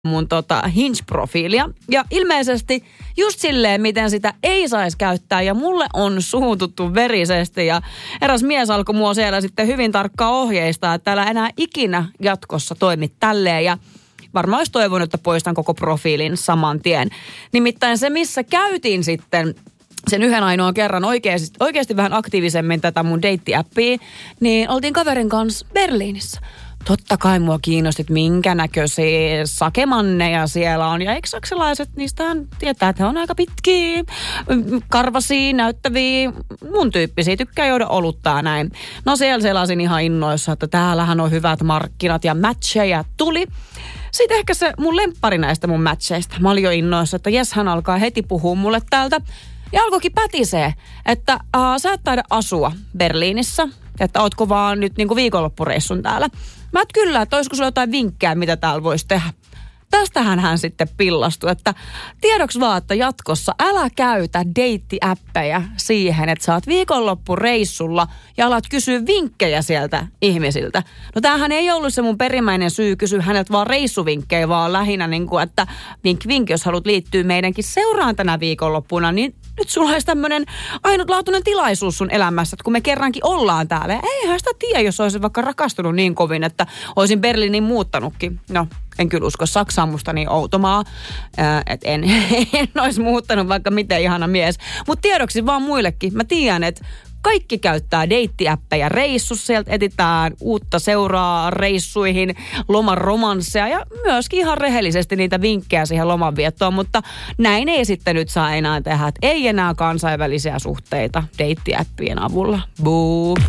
mun Hinge-profiilia. Ja ilmeisesti just silleen, miten sitä ei saisi käyttää. Ja mulle on suututtu verisesti. Ja eräs mies alkoi mua siellä sitten hyvin tarkkaan ohjeistaa, että täällä enää ikinä jatkossa toimi tälleen. Ja varmaan olisi toivonut, että poistan koko profiilin saman tien. Nimittäin se, missä käytiin sitten sen yhden ainoan kerran oikeasti vähän aktiivisemmin tätä mun deittiäppiä, niin oltiin kaverin kanssa Berliinissä. Totta kai mua kiinnosti, että minkä näköisiä sakemanneja siellä on. Ja eikö saksalaiset, niistähän tietää, että he on aika pitkiä, karvasia, näyttäviä, mun tyyppisiä, tykkää juoda oluttaa näin. No siellä selasin ihan innoissa, että täällähän on hyvät markkinat ja matcheja tuli. Sitten ehkä se mun lemppari näistä mun matcheista. Mä olin jo innoissa, että jes, hän alkaa heti puhua mulle täältä. Ja alkoikin pätisee, että sä et taida asua Berliinissä, että ootko vaan nyt niinku viikonloppureissun täällä. Mä et kyllä, että olisiko sulla jotain vinkkejä, mitä täällä voisi tehdä. Tästähän hän sitten pillastui, että tiedoksi vaan, että jatkossa älä käytä deittiäppejä siihen, että sä oot viikonloppureissulla ja alat kysyä vinkkejä sieltä ihmisiltä. No tämähän ei ollut se mun perimmäinen syy kysyä häneltä vaan reissuvinkkejä, vaan lähinnä niin kuin, että vink, jos haluat liittyä meidänkin seuraan tänä viikonloppuna, niin nyt sulla olisi tämmöinen ainutlaatuinen tilaisuus sun elämässä, että kun me kerrankin ollaan täällä. Eihän sitä tiedä, jos olisin vaikka rakastunut niin kovin, että olisin Berliiniin muuttanutkin. No, en kyllä usko. Saksa on musta niin outomaa, että en olisi muuttanut vaikka miten ihana mies. Mutta tiedoksi vaan muillekin. Mä tiedän, että kaikki käyttää deittiäppejä reissussa. Sieltä etsitään uutta seuraa reissuihin, lomaromansseja ja myöskin ihan rehellisesti niitä vinkkejä siihen lomanviettoon. Mutta näin ei sitten nyt saa enää tehdä. Ei enää kansainvälisiä suhteita deittiäppien avulla. Buu.